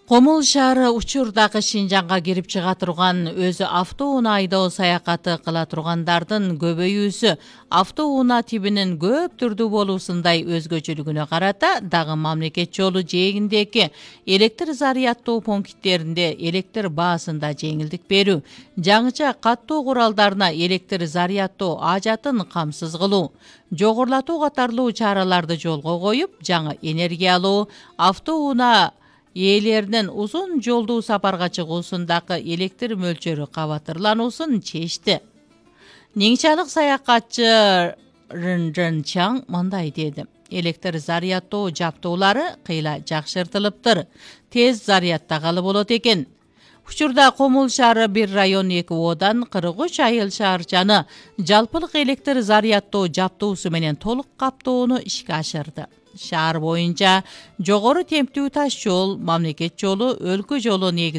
Комул шаары учурдагы Шинжанга кирип чыга турган өзү автоунаа айдоо саякаты кыла тургандардын көбөйүүсү автоунаа тибинин көп түрдүү болуусундай өзгөчөлүгүнө карата дагы мамлекет жолу жээгиндеги электр зарядтоо пункттеринде электр баасында жеңилдик берүү, жаңыча каттоо куралдарына электр зарядтоо ажатын камсыз кылуу, жогорулатуу катарлуу чараларды жолго коюп, жаңы энергиялуу автоунаа ээлеринин узун жолдуу сапарга чыгуусундагы электр мөлчөрү кабатырлануусун чечти. Ниңчалык саякатчы Рынжын Чаң мындай деди: электр зарядтоо жабдуулары кыйла жакшыртылыптыр, тез зарядтагалы болот экен. Учурда Комул шаары 1 район 2 одан 43 айыл шаарчаны жалпылык электр зарядтоо жабдуусу менен толук каптоону ишке ашырды. Шаар боюнча жогору темптүү таш жол, мамлекет жолу, өлкө жолу негизинде